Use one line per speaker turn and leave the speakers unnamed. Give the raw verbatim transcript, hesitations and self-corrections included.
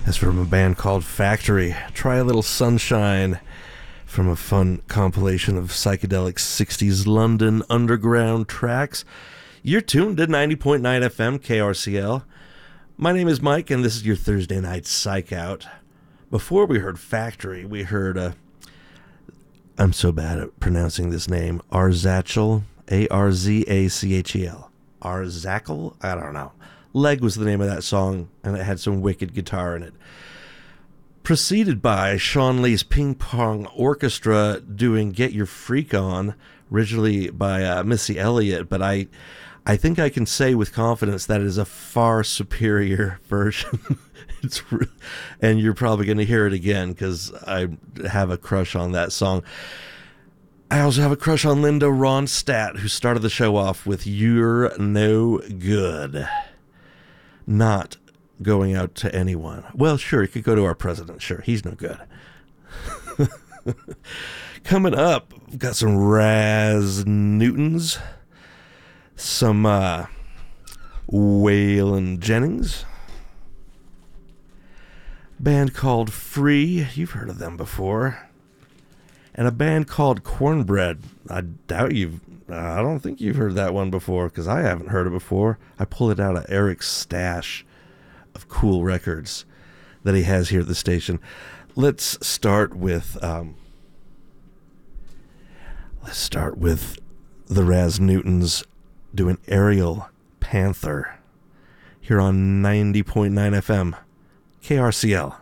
That's from a band called Factory. Try a Little Sunshine from a fun compilation of psychedelic sixties London underground tracks. You're tuned to ninety point nine F M K R C L. My name is Mike, and this is your Thursday night Psych Out. Before we heard Factory, we heard, uh, I'm so bad at pronouncing this name, Arzachel, A R Z A C H E L. Arzachel? I don't know. Leg was the name of that song, and it had some wicked guitar in it. Preceded by Sean Lee's Ping Pong Orchestra doing Get Your Freak On, originally by uh, Missy Elliott, but I I think I can say with confidence that it is a far superior version. It's re- and you're probably going to hear it again because I have a crush on that song. I also have a crush on Linda Ronstadt, who started the show off with You're No Good. Not going out to anyone. Well, sure, you could go to our president. Sure, he's no good. Coming up, we've got some Raz Newtons, some uh, Waylon Jennings, band called Free. You've heard of them before. And a band called Cornbread. I doubt you've, uh, I don't think you've heard that one before, because I haven't heard it before. I pulled it out of Eric's stash of cool records that he has here at the station. Let's start with, um, let's start with the Raz Newtons doing Aerial Panther here on ninety point nine F M K R C L.